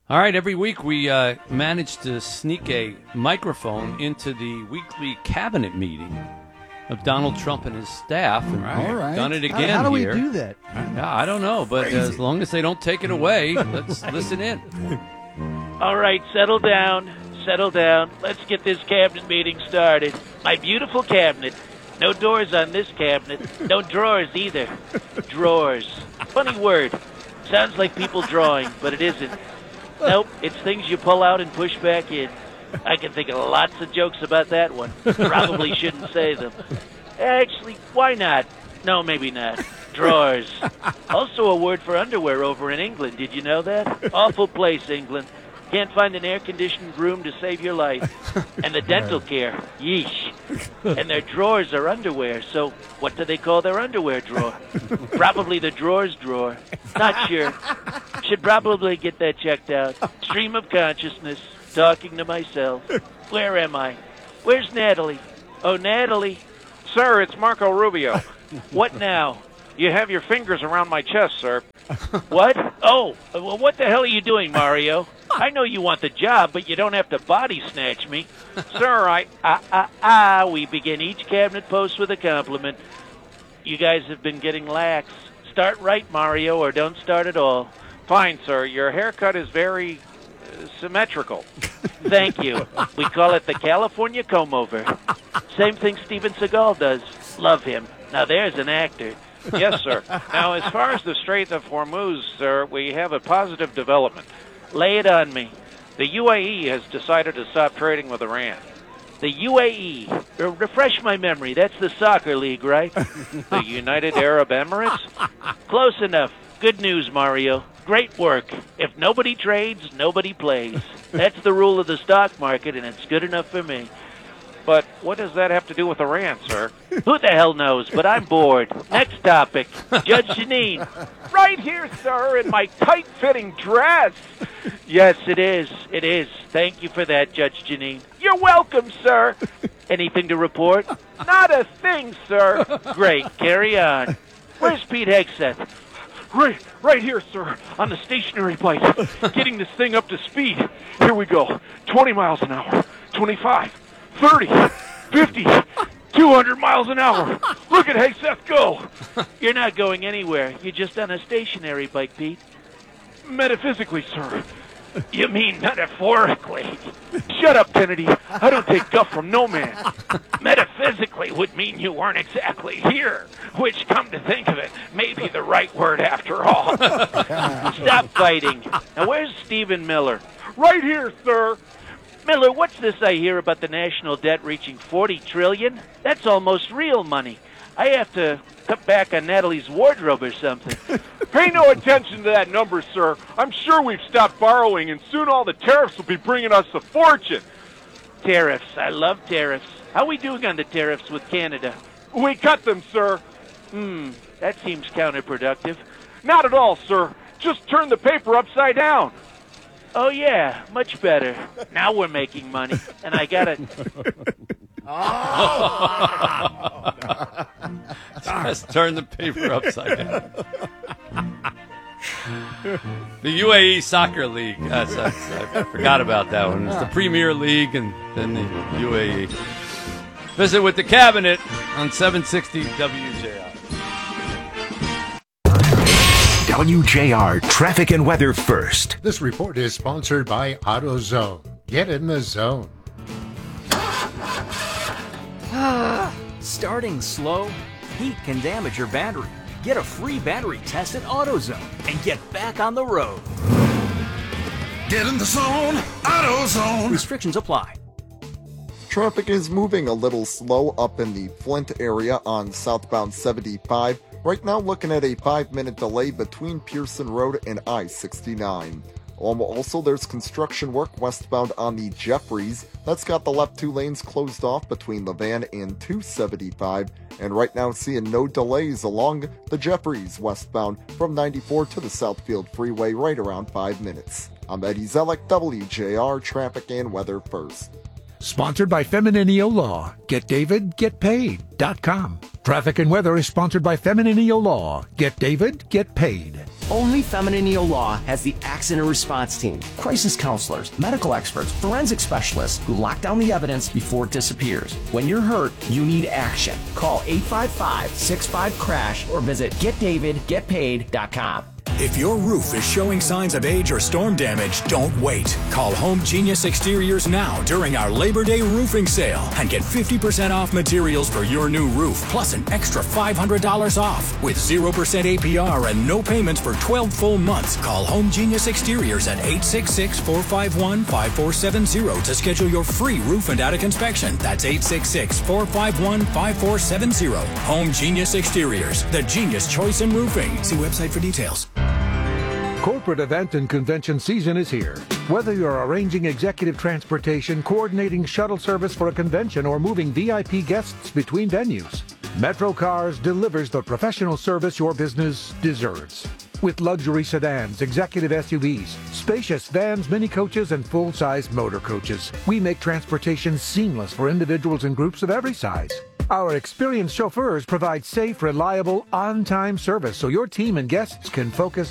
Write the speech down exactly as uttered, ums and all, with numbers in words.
All right, every week we uh, manage to sneak a microphone into the weekly cabinet meeting of Donald Trump and his staff. And right. we've All right. done it again How, how do here. we do that? Yeah, I don't know, but uh, as long as they don't take it away, let's listen in. All right, settle down, settle down. Let's get this cabinet meeting started. My beautiful cabinet. No doors on this cabinet. No drawers either. Drawers. Funny word. Sounds like people drawing, but it isn't. Nope, it's things you pull out and push back in. I can think of lots of jokes about that one. Probably shouldn't say them. Actually, why not? No, maybe not. Drawers. Also a word for underwear over in England. Did you know that? Awful place, England. Can't find an air-conditioned room to save your life. And the dental care. Yeesh. And their drawers are underwear, so what do they call their underwear drawer? Probably the drawers drawer. Not sure. Should probably get that checked out. Stream of consciousness. Talking to myself. Where am I? Where's Natalie? Oh, Natalie. Sir, it's Marco Rubio. What now? You have your fingers around my chest, sir. What? Oh, well, what the hell are you doing, Mario? I know you want the job, but you don't have to body snatch me. Sir, I... Ah, ah, ah, we begin each cabinet post with a compliment. You guys have been getting lax. Start right, Mario, or don't start at all. Fine, sir. Your haircut is very uh, symmetrical. Thank you. We call it the California comb-over. Same thing Steven Seagal does. Love him. Now there's an actor. Yes, sir. Now, as far as the Strait of Hormuz, sir, we have a positive development. Lay it on me. The U A E has decided to stop trading with Iran. The U A E. Uh, refresh my memory. That's the soccer league, right? The United Arab Emirates? Close enough. Good news, Mario. Great work. If nobody trades, nobody plays. That's the rule of the stock market, and it's good enough for me. But what does that have to do with Iran, sir? Who the hell knows, but I'm bored. Next topic. Judge Janine. Right here, sir, in my tight-fitting dress. Yes, it is. It is. Thank you for that, Judge Janine. You're welcome, sir. Anything to report? Not a thing, sir. Great. Carry on. Where's Pete Hegseth? Right, right here, sir, on the stationary bike. Getting this thing up to speed. Here we go. twenty miles an hour. twenty-five. thirty, fifty, two hundred miles an hour. Look at Hegseth go. You're not going anywhere. You're just on a stationary bike, Pete. Metaphysically, sir. You mean metaphorically? Shut up, Kennedy. I don't take guff from no man. Metaphysically would mean you weren't exactly here, which, come to think of it, may be the right word after all. Stop fighting. Now, where's Stephen Miller? Right here, sir. Miller, what's this I hear about the national debt reaching forty trillion dollars? That's almost real money. I have to cut back on Natalie's wardrobe or something. Pay no attention to that number, sir. I'm sure we've stopped borrowing, and soon all the tariffs will be bringing us a fortune. Tariffs. I love tariffs. How are we doing on the tariffs with Canada? We cut them, sir. Hmm, that seems counterproductive. Not at all, sir. Just turn the paper upside down. Oh, yeah, much better. Now we're making money, and I got it. Oh. Just turn the paper upside down. The U A E Soccer League. That's, that's, I forgot about that one. It's the Premier League and then the U A E. Visit with the cabinet on seven sixty W J R. W J R Traffic and Weather First. This report is sponsored by AutoZone. Get in the zone. Starting slow? Heat can damage your battery. Get a free battery test at AutoZone and get back on the road. Get in the zone, AutoZone. Restrictions apply. Traffic is moving a little slow up in the Flint area on southbound seventy-five. Right now looking at a five-minute delay between Pearson Road and I sixty-nine. Also, there's construction work westbound on the Jeffries. That's got the left two lanes closed off between Levan and two seventy-five. And right now seeing no delays along the Jeffries westbound from ninety-four to the Southfield Freeway right around five minutes. I'm Eddie Zellick, W J R Traffic and Weather First. Sponsored by Femininio Law. Get David, get paid dot com. Traffic and Weather is sponsored by Femininio Law. Get David, get paid. Only Feminine E O Law has the accident response team, crisis counselors, medical experts, forensic specialists who lock down the evidence before it disappears. When you're hurt, you need action. Call eight five five, six five, crash or visit get david get paid dot com. If your roof is showing signs of age or storm damage, don't wait. Call Home Genius Exteriors now during our Labor Day roofing sale and get fifty percent off materials for your new roof, plus an extra five hundred dollars off. With zero percent A P R and no payments for twelve full months, call Home Genius Exteriors at eight six six, four five one, five four seven zero to schedule your free roof and attic inspection. That's eight six six, four five one, five four seven zero. Home Genius Exteriors, the genius choice in roofing. See website for details. Corporate event and convention season is here. Whether you're arranging executive transportation, coordinating shuttle service for a convention, or moving V I P guests between venues, Metro Cars delivers the professional service your business deserves. With luxury sedans, executive S U Vs, spacious vans, mini coaches, and full-size motor coaches, we make transportation seamless for individuals and groups of every size. Our experienced chauffeurs provide safe, reliable, on-time service so your team and guests can focus